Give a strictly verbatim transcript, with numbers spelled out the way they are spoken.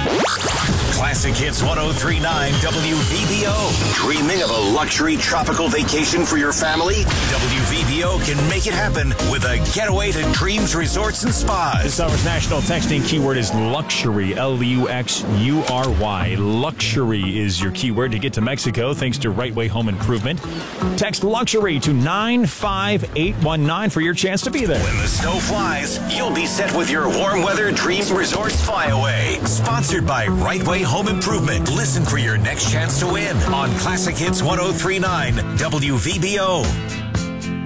Classic Hits one oh three point nine W V B O. Dreaming of a luxury tropical vacation for your family? W V B O can make it happen with a getaway to Dreams Resorts and Spas. This hour's national texting keyword is luxury. L U X U R Y. Luxury is your keyword to get to Mexico thanks to Right Way Home Improvement. Text luxury to nine five eight one nine for your chance to be there. When the snow flies, you'll be set with your warm weather Dreams Resorts Flyaway. Sponsored by Right Way Home Improvement. Listen for your next chance to win on Classic Hits one oh three point nine W V B O.